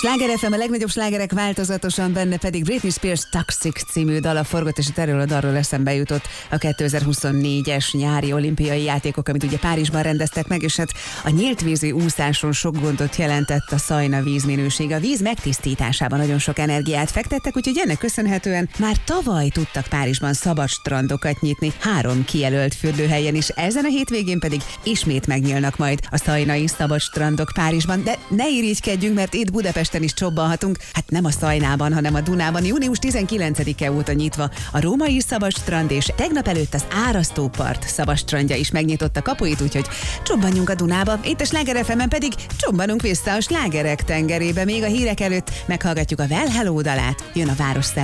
Sláger FM, a legnagyobb slágerek változatosan, benne pedig Britney Spears Toxic című dala forgott, és erről a dalról eszembe jutott a 2024-es nyári olimpiai játékok, amit ugye Párizsban rendeztek meg, és hát a nyíltvízi úszáson sok gondot jelentett a szajna vízminőség. A víz megtisztításában nagyon sok energiát fektettek, úgyhogy ennek köszönhetően már tavaly tudtak Párizsban szabad strandokat nyitni, 3 kijelölt fürdőhelyen is. Ezen a hétvégén pedig ismét megnyílnak majd a szajnai szabad strandok Párizsban, de ne irigykedjünk, mert itt Budapesten is csobbanhatunk, hát nem a Szajnában, hanem a Dunában. Június 19-e óta nyitva a római szabadstrand, és tegnap előtt az Árasztópart szabadstrandja is megnyitotta kapuit, úgyhogy csobbanjunk a Dunába. Itt a Sláger FM-en pedig csobbanunk vissza a slágerek tengerébe. Még a hírek előtt meghallgatjuk a Well Hello dalát, jön a város